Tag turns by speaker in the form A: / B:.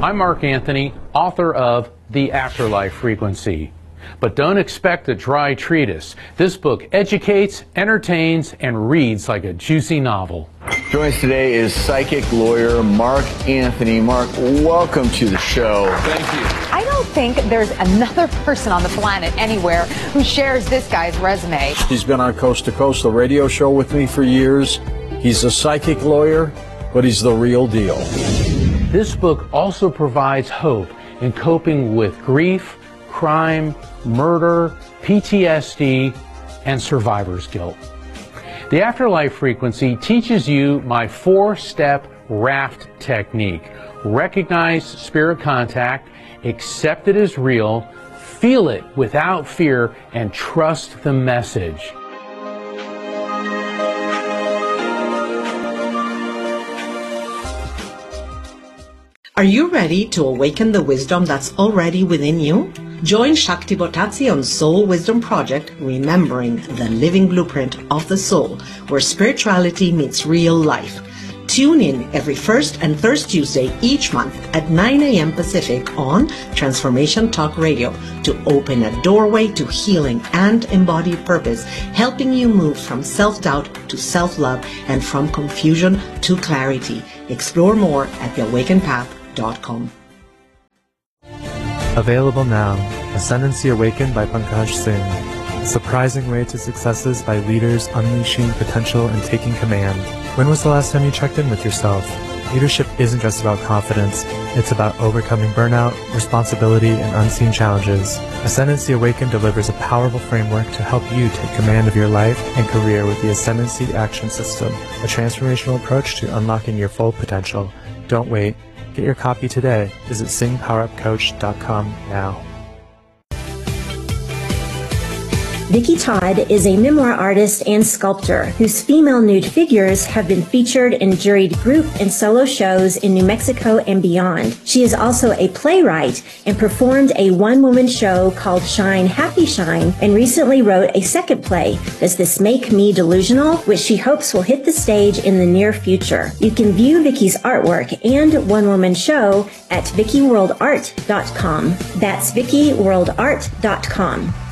A: I'm Mark Anthony, author of The Afterlife Frequency. But don't expect a dry treatise. This book educates, entertains, and reads like a juicy novel.
B: Joining us today is psychic lawyer Mark Anthony. Mark, welcome to the show.
C: Thank you.
D: I don't think there's another person on the planet anywhere who shares this guy's resume.
E: He's been on Coast to Coast, the radio show with me for years. He's a psychic lawyer, but he's the real deal.
A: This book also provides hope in coping with grief, crime, murder, PTSD, and survivor's guilt. The Afterlife Frequency teaches you my 4-step raft technique. Recognize spirit contact, accept it as real, feel it without fear, and trust the message.
F: Are you ready to awaken the wisdom that's already within you? Join Shakti Botazzi on Soul Wisdom Project, Remembering the Living Blueprint of the Soul, where spirituality meets real life. Tune in every first and third Tuesday each month at 9 a.m. Pacific on Transformation Talk Radio to open a doorway to healing and embodied purpose, helping you move from self-doubt to self-love and from confusion to clarity. Explore more at theawakenedpath.com.
G: Available now, Ascendancy Awakened by Pankaj Singh. A surprising way to successes by leaders unleashing potential and taking command. When was the last time you checked in with yourself? Leadership isn't just about confidence. It's about overcoming burnout, responsibility, and unseen challenges. Ascendancy Awakened delivers a powerful framework to help you take command of your life and career with the Ascendancy Action System, a transformational approach to unlocking your full potential. Don't wait. Get your copy today. Visit singpowerupcoach.com now.
H: Vicki Todd is a memoir artist and sculptor whose female nude figures have been featured in juried group and solo shows in New Mexico and beyond. She is also a playwright and performed a one-woman show called Shine Happy Shine and recently wrote a second play, Does This Make Me Delusional?, which she hopes will hit the stage in the near future. You can view Vicki's artwork and one-woman show at VickiWorldArt.com. That's VickiWorldArt.com.